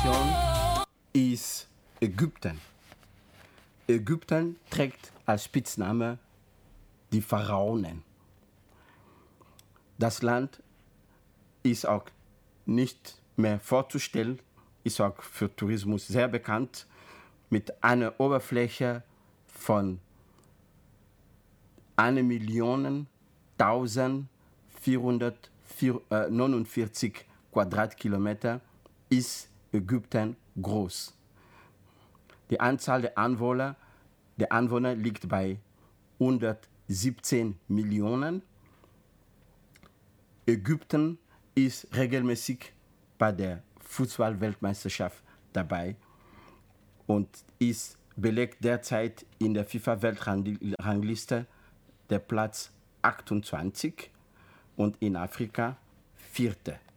ist Ägypten. Ägypten trägt als Spitzname die Pharaonen. Das Land ist auch nicht mehr vorzustellen, ist auch für Tourismus sehr bekannt, mit einer Oberfläche von 1.449 Quadratkilometer ist Ägypten groß. Die Anzahl der Einwohner liegt bei 117 Millionen. Ägypten ist regelmäßig bei der Fußball-Weltmeisterschaft dabei und belegt derzeit in der FIFA-Weltrangliste der Platz 28 und in Afrika 4.